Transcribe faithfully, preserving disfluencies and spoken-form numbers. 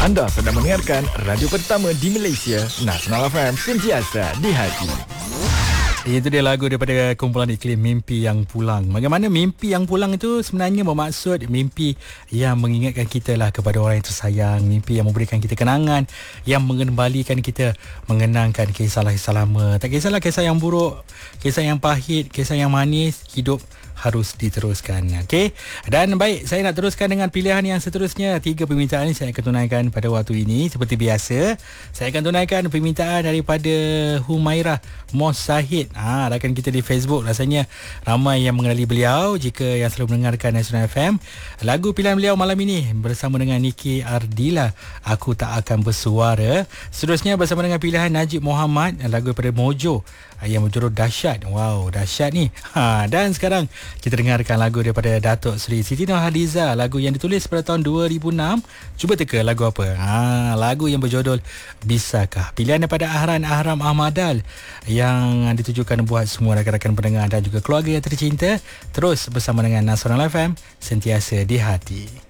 Anda sedang mendengarkan radio pertama di Malaysia, Nasional F M, sentiasa di hati. Itu dia lagu daripada kumpulan Iklim, Mimpi Yang Pulang. Bagaimana mimpi yang pulang itu sebenarnya bermaksud mimpi yang mengingatkan kita lah kepada orang yang tersayang, mimpi yang memberikan kita kenangan, yang mengembalikan kita mengenangkan kisah-kisah lama. Tak kisahlah kisah yang buruk, kisah yang pahit, kisah yang manis, hidup harus diteruskan. Okey. Dan baik, saya nak teruskan dengan pilihan yang seterusnya. Tiga permintaan saya akan tunaikan pada waktu ini seperti biasa. Saya akan tunaikan permintaan daripada Humairah Mos Zahid. Ha, rakan kita di Facebook. Rasanya ramai yang mengenali beliau jika yang selalu mendengarkan Nasional F M. Lagu pilihan beliau malam ini bersama dengan Niki Ardila, Aku Tak Akan Bersuara. Seterusnya bersama dengan pilihan Najib Muhammad, lagu daripada Mojo yang berjudul Dahsyat. Wow, dahsyat ni. Ha, dan sekarang kita dengarkan lagu daripada Datuk Seri Siti Nurhaliza, lagu yang ditulis pada tahun dua ribu enam. Cuba teka lagu apa? Ha, lagu yang berjudul Bisakah. Pilihan daripada Ahran Ahram Ahmadal yang ditujukan buat semua rakan-rakan pendengar dan juga keluarga yang tercinta. Terus bersama dengan Nasional F M, sentiasa di hati.